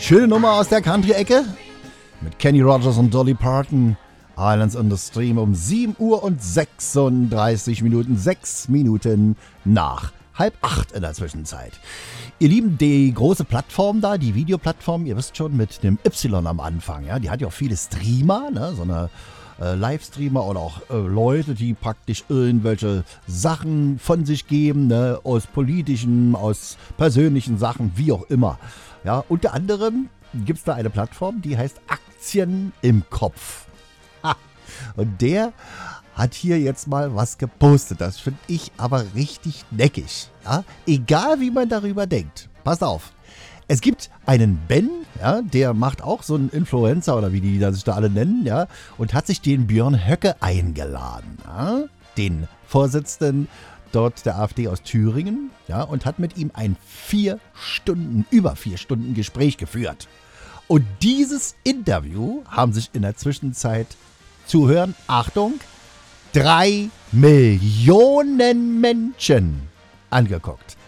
Schöne Nummer aus der Country-Ecke mit Kenny Rogers und Dolly Parton. Islands in the Stream um 7 Uhr und 36 Minuten. 6 Minuten nach 7:30 in der Zwischenzeit. Ihr Lieben, die große Plattform da, die Videoplattform, ihr wisst schon, mit dem Y am Anfang, ja, die hat ja auch viele Streamer, ne, so eine Livestreamer oder auch Leute, die praktisch irgendwelche Sachen von sich geben, ne, aus politischen, aus persönlichen Sachen, wie auch immer. Ja, unter anderem gibt es da eine Plattform, die heißt Aktien im Kopf. Ha. Und der hat hier jetzt mal was gepostet. Das finde ich aber richtig neckig. Ja? Egal, wie man darüber denkt. Passt auf. Es gibt einen Ben, ja, der macht auch so einen Influencer oder wie die sich da alle nennen, ja, und hat sich den Björn Höcke eingeladen, ja, den Vorsitzenden dort der AfD aus Thüringen, ja, und hat mit ihm ein über 4 Stunden Gespräch geführt. Und dieses Interview haben sich in der Zwischenzeit zuhören, Achtung, 3 Millionen Menschen angeguckt.